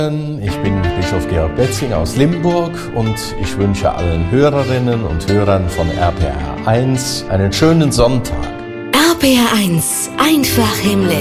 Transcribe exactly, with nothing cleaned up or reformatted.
Ich bin Bischof Georg Betzing aus Limburg und ich wünsche allen Hörerinnen und Hörern von R P R eins einen schönen Sonntag. R P R eins, einfach himmlisch.